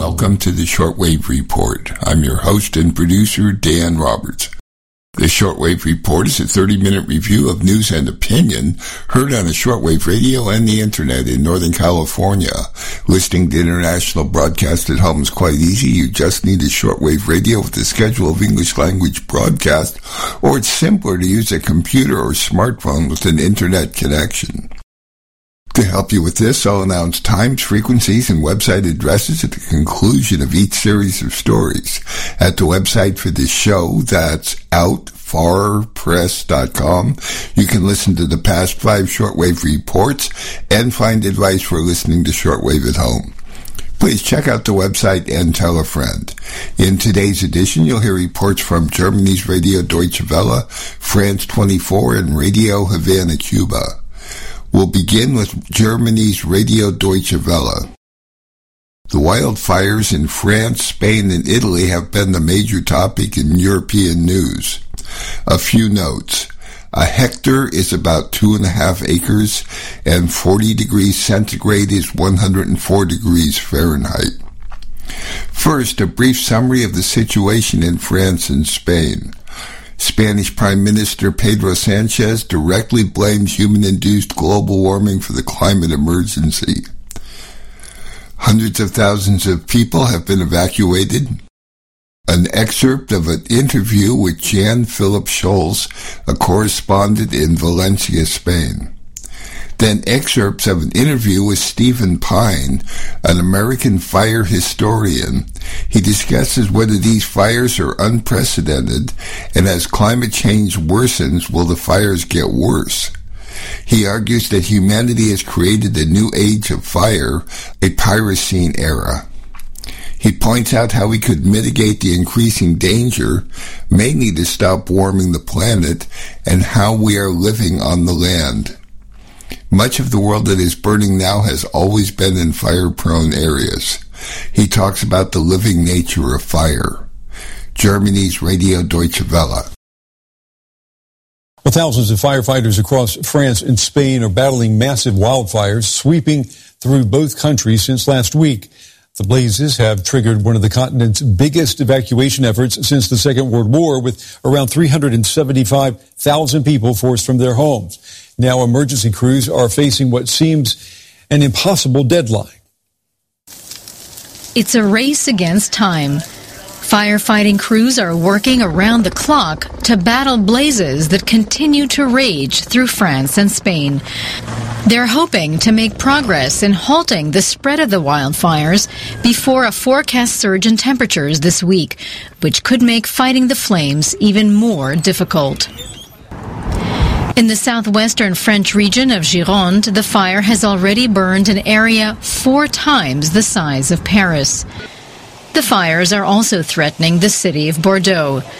welcome to the Shortwave Report. I'm your host and producer, Dan Roberts. The Shortwave Report is a 30-minute review of news and opinion heard on the shortwave radio and the internet in Northern California. Listening to international broadcast at home is quite easy. You just need a shortwave radio with a schedule of English language broadcast, or it's simpler to use a computer or smartphone with an internet connection. To help you with this, I'll announce times, frequencies, and website addresses at the conclusion of each series of stories. At the website for this show, that's outfarpress.com, you can listen to the past 5 shortwave reports and find advice for listening to shortwave at home. Please check out the website and tell a friend. In today's edition, you'll hear reports from Germany's Radio Deutsche Welle, France 24, and Radio Havana, Cuba. We'll begin with Germany's Radio Deutsche Welle. The wildfires in France, Spain, and Italy have been the major topic in European news. A few notes. A hectare is about 2.5 acres, and 40 degrees centigrade is 104 degrees Fahrenheit. First, a brief summary of the situation in France and Spain. Spanish Prime Minister Pedro Sanchez directly blames human-induced global warming for the climate emergency. Hundreds of thousands of people have been evacuated. An excerpt of an interview with Jan-Philipp Scholz, a correspondent in Valencia, Spain. Then excerpts of an interview with Stephen Pine, an American fire historian. He discusses whether these fires are unprecedented, and as climate change worsens, will the fires get worse? He argues that humanity has created a new age of fire, a Pyrocene era. He points out how we could mitigate the increasing danger, mainly to stop warming the planet, and how we are living on the land. Much of the world that is burning now has always been in fire-prone areas. He talks about the living nature of fire. Germany's Radio Deutsche Welle. Well, thousands of firefighters across France and Spain are battling massive wildfires sweeping through both countries since last week. The blazes have triggered one of the continent's biggest evacuation efforts since the Second World War, with around 375,000 people forced from their homes. Now emergency crews are facing what seems an impossible deadline. It's a race against time. Firefighting crews are working around the clock to battle blazes that continue to rage through France and Spain. They're hoping to make progress in halting the spread of the wildfires before a forecast surge in temperatures this week, which could make fighting the flames even more difficult. In the southwestern French region of Gironde, the fire has already burned an area 4 times the size of Paris. The fires are also threatening the city of Bordeaux.